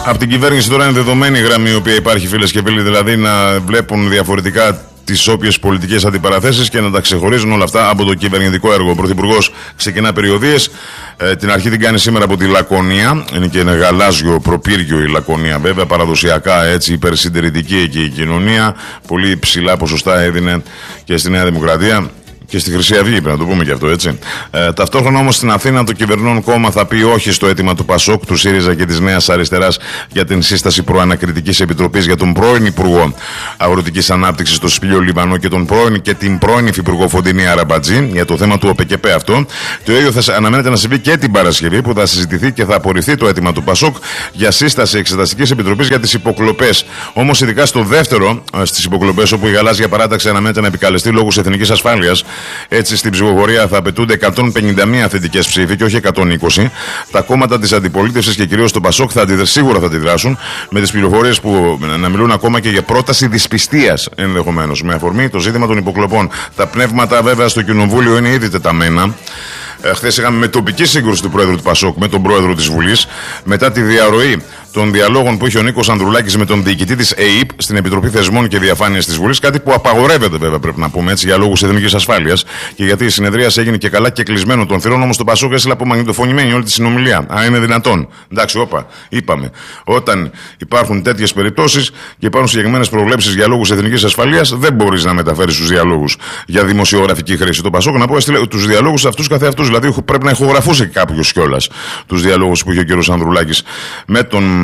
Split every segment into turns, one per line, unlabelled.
Από την κυβέρνηση τώρα είναι δεδομένη η γραμμή η οποία υπάρχει, φίλες και φίλοι, δηλαδή να βλέπουν διαφορετικά τις όποιες πολιτικές αντιπαραθέσεις και να τα ξεχωρίζουν όλα αυτά από το κυβερνητικό έργο. Ο Πρωθυπουργός ξεκινά περιοδίες. Την αρχή την κάνει σήμερα από τη Λακωνία. Είναι και ένα γαλάζιο προπύργιο η Λακωνία, βέβαια, παραδοσιακά έτσι υπερσυντηρητική εκεί η κοινωνία. Πολύ ψηλά ποσοστά έδινε και στη Νέα Δημοκρατία. Και στη Χρυσή Αυγή, πρέπει να το πούμε και αυτό, έτσι. Ταυτόχρονα όμως στην Αθήνα το κυβερνών κόμμα θα πει όχι στο αίτημα του ΠΑΣΟΚ, του ΣΥΡΙΖΑ και της Νέας Αριστεράς για την σύσταση προανακριτικής επιτροπής για τον πρώην Υπουργό Αγροτικής Ανάπτυξης, τον Σπύλιο Λιβανό, και την πρώην Υφυπουργό Φωτεινή Αραμπατζή για το θέμα του ΟΠΕΚΕΠΕ αυτό. Το ίδιο θα αναμένεται να συμβεί και την Παρασκευή, που θα συζητηθεί και θα απορριφθεί το αίτημα του ΠΑΣΟΚ για σύσταση εξεταστικής επιτροπής για τις υποκλοπές. Όμως, ειδικά στο δεύτερο, στις υποκλοπές, όπου η γαλάζια παράταξη αναμένεται να επικαλεστεί λόγους εθνικής ασφάλειας. Έτσι, στην ψηφοφορία θα απαιτούνται 151 θετικές ψήφοι και όχι 120. Τα κόμματα της αντιπολίτευσης και κυρίως το ΠΑΣΟΚ σίγουρα θα αντιδράσουν, με τις πληροφορίες που να μιλούν ακόμα και για πρόταση δυσπιστίας ενδεχομένως, με αφορμή το ζήτημα των υποκλοπών. Τα πνεύματα βέβαια στο Κοινοβούλιο είναι ήδη τεταμένα. Χθες είχαμε με τοπική σύγκρουση του πρόεδρου του ΠΑΣΟΚ με τον πρόεδρο της Βουλής, μετά τη διαρροή των διαλόγων που είχε ο Νίκος Ανδρουλάκης με τον διοικητή της ΕΕΠ στην Επιτροπή Θεσμών και Διαφάνειας της Βουλής. Κάτι που απαγορεύεται, βέβαια, πρέπει να πούμε έτσι, για λόγους εθνικής ασφάλειας και γιατί η συνεδρίαση έγινε και καλά και κλεισμένο των θυρών. Όμως το ΠΑΣΟΚ έστειλε απομαγνητοφωνημένη όλη τη συνομιλία. Αν είναι δυνατόν. Εντάξει, είπαμε. Όταν υπάρχουν τέτοιες περιπτώσεις και υπάρχουν συγκεκριμένες προβλέψεις για λόγους εθνικής ασφαλείας, δεν μπορείς να μεταφέρεις τους διαλόγους για δημοσιογραφική χρήση. Το ΠΑΣΟΚ, να πω, έστειλε τους διαλόγους αυτούς καθεαυτούς. Δηλαδή πρέπει να ηχογραφούσε κάποιος κιόλας τους διαλόγους που είχε ο κ. Ανδρουλάκης με τον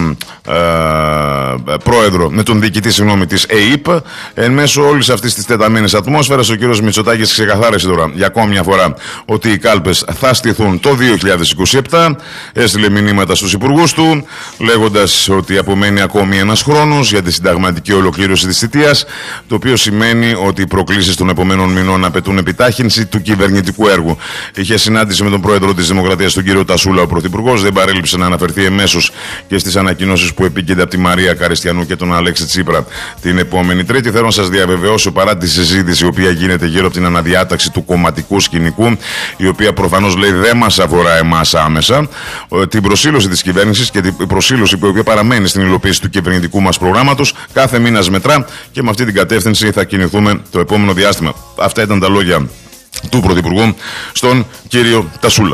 πρόεδρο, με τον διοικητή, της ΕΕΠ. Εν μέσω όλης αυτής της τεταμένης ατμόσφαιρας, ο κ. Μητσοτάκης ξεκαθάρισε τώρα για ακόμη μια φορά ότι οι κάλπες θα στηθούν το 2027. Έστειλε μηνύματα στους υπουργούς του, λέγοντας ότι απομένει ακόμη ένας χρόνος για τη συνταγματική ολοκλήρωση της θητείας, το οποίο σημαίνει ότι οι προκλήσεις των επομένων μηνών απαιτούν επιτάχυνση του κυβερνητικού έργου. Είχε συνάντηση με τον πρόεδρο της Δημοκρατίας, τον κύριο Τασούλα, ο πρωθυπουργός. Δεν παρέλειψε να αναφερθεί εμέσως και στις ανακοινώσεις που επίκενται από τη Μαρία Καριστιανού και τον Αλέξη Τσίπρα την επόμενη Τρίτη. Θέλω να σας διαβεβαιώσω, παρά τη συζήτηση η οποία γίνεται γύρω από την αναδιάταξη του κομματικού σκηνικού, η οποία προφανώς λέει δεν μας αφορά εμάς άμεσα, την προσήλωση της κυβέρνησης και την προσήλωση που η οποία παραμένει στην υλοποίηση του κυβερνητικού μας προγράμματος κάθε μήνας μετρά και με αυτή την κατεύθυνση θα κινηθούμε το επόμενο διάστημα. Αυτά ήταν τα λόγια του Πρωθυπουργού στον κύριο Τασούλα.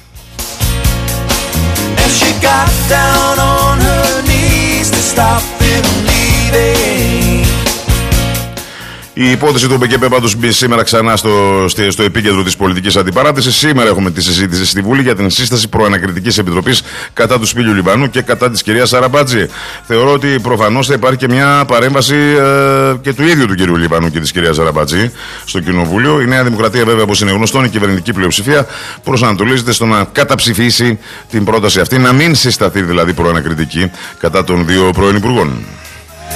Η υπόθεση του ΟΠΕΚΕΠΕ πάντως μπει σήμερα ξανά στο επίκεντρο της πολιτικής αντιπαράθεσης. Σήμερα έχουμε τη συζήτηση στη Βουλή για την σύσταση προανακριτικής επιτροπής κατά του Σπύλιου Λιβανού και κατά της κυρίας Αραμπατζή. Θεωρώ ότι προφανώς θα υπάρχει και μια παρέμβαση και του ίδιου του κυρίου Λιβανού και της κυρίας Αραμπατζή στο Κοινοβούλιο. Η Νέα Δημοκρατία, βέβαια, όπως είναι γνωστό, η κυβερνητική πλειοψηφία προσανατολίζεται στο να καταψηφίσει την πρόταση αυτή, να μην συσταθεί δηλαδή προανακριτική κατά των δύο πρώην υπουργών.